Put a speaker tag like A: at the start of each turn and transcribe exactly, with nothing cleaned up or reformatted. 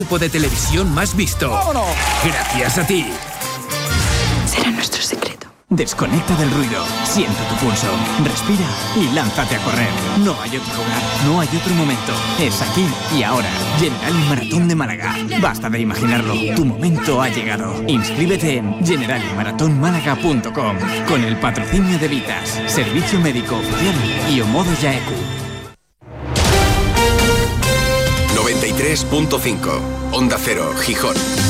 A: Grupo de televisión más visto.
B: ¡Vámonos!
A: Gracias a ti.
C: Será nuestro secreto.
D: Desconecta del ruido, siente tu pulso, respira y lánzate a correr. No hay otro lugar, no hay otro momento. Es aquí y ahora. General Maratón de Málaga. Basta de imaginarlo, tu momento ha llegado. Inscríbete en general maratón málaga punto com con el patrocinio de Vitas, Servicio Médico Oficial y Omodo Yaeku.
E: noventa y tres punto cinco Onda Cero, Gijón.